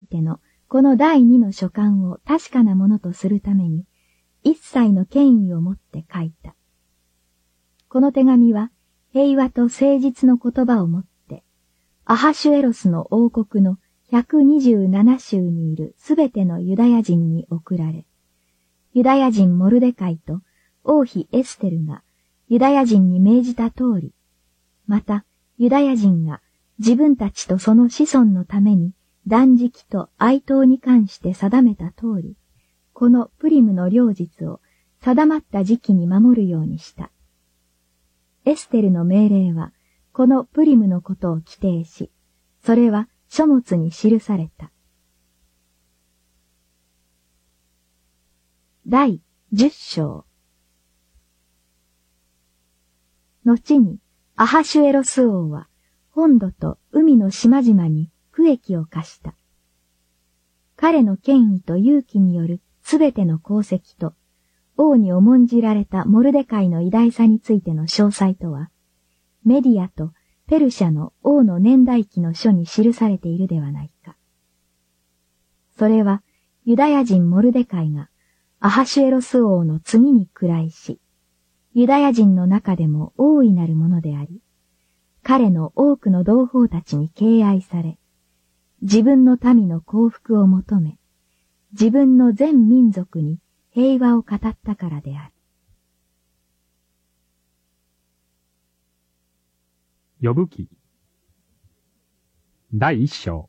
てのこの第二の書簡を確かなものとするために、一切の権威をもって書いた。この手紙は平和と誠実の言葉をもって、アハシュエロスの王国の127州にいるすべてのユダヤ人に送られ、ユダヤ人モルデカイと王妃エステルがユダヤ人に命じた通り、またユダヤ人が自分たちとその子孫のために断食と哀悼に関して定めた通り、このプリムの両日を定まった時期に守るようにした。エステルの命令はこのプリムのことを規定し、それは書物に記された。第10章。後にアハシュエロス王は本土と海の島々に区域を課した。彼の権威と勇気によるすべての功績と、王に重んじられたモルデカイの偉大さについての詳細とは、メディアとペルシャの王の年代記の書に記されているではないか。それはユダヤ人モルデカイがアハシュエロス王の次に位し、ユダヤ人の中でも大いなるものであり、彼の多くの同胞たちに敬愛され、自分の民の幸福を求め、自分の全民族に平和を語ったからである。 ヨブ記第一章。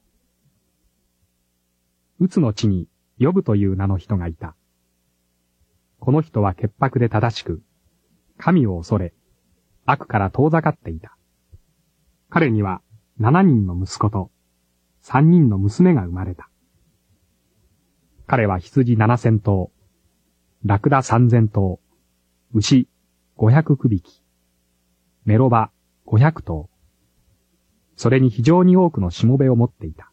ウツの地にヨブという名の人がいた。この人は潔白で正しく、神を恐れ、悪から遠ざかっていた。彼には7人の息子と3人の娘が生まれた。彼は羊7000頭、ラクダ3000頭、牛500区引き、メロバ500頭、それに非常に多くのしもべを持っていた。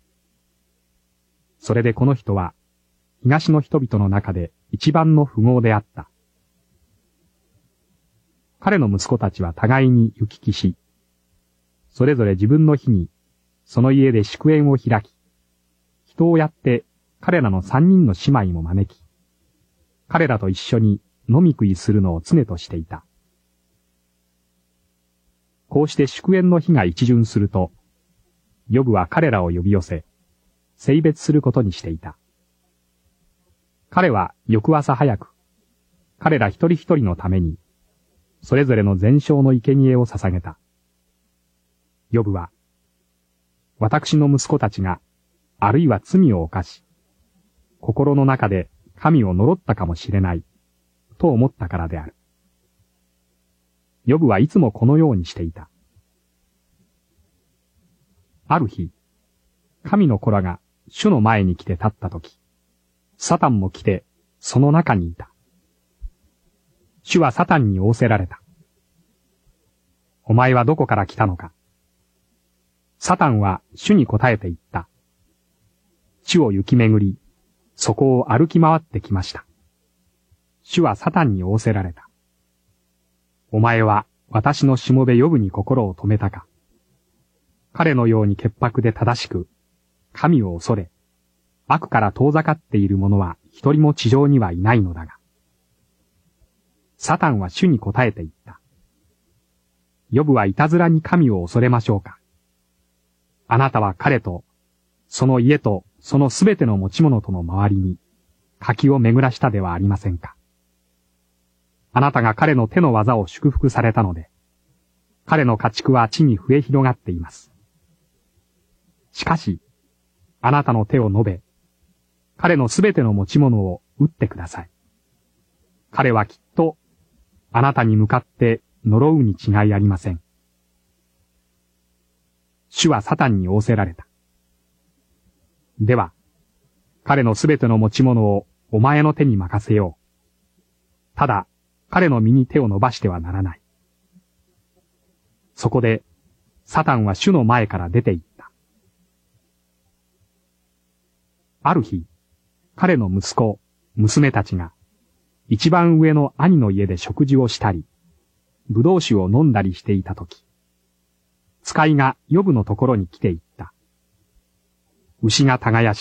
それでこの人は東の人々の中で一番の富豪であった。彼の息子たちは互いに行き来し、それぞれ自分の日にその家で祝宴を開き、人をやって彼らの3人の姉妹も招き、彼らと一緒に飲み食いするのを常としていた。こうして祝宴の日が一巡すると、ヨブは彼らを呼び寄せ、聖別することにしていた。彼は翌朝早く、彼ら一人一人のために、それぞれの全焼の生贄を捧げた。ヨブは、私の息子たちが、あるいは罪を犯し、心の中で神を呪ったかもしれない、と思ったからである。ヨブはいつもこのようにしていた。ある日、神の子らが主の前に来て立ったとき、サタンも来てその中にいた。主はサタンに仰せられた。お前はどこから来たのか。サタンは主に答えて言った。地を行き巡り、そこを歩き回ってきました。主はサタンに仰せられた。お前は私のしもべヨブに心を止めたか。彼のように潔白で正しく、神を恐れ、悪から遠ざかっている者は一人も地上にはいないのだが。サタンは主に答えて言った。ヨブはいたずらに神を恐れましょうか。あなたは彼と、その家とそのすべての持ち物との周りに、柿を巡らしたではありませんか。あなたが彼の手の技を祝福されたので、彼の家畜は地に増え広がっています。しかし、あなたの手を述べ、彼のすべての持ち物を撃ってください。彼はきっと、あなたに向かって呪うに違いありません。主はサタンに仰せられた。では、彼のすべての持ち物をお前の手に任せよう。ただ、彼の身に手を伸ばしてはならない。そこで、サタンは主の前から出て行った。ある日、彼の息子、娘たちが、一番上の兄の家で食事をしたり、葡萄酒を飲んだりしていたとき、使いがヨブのところに来ていった。牛が耕し、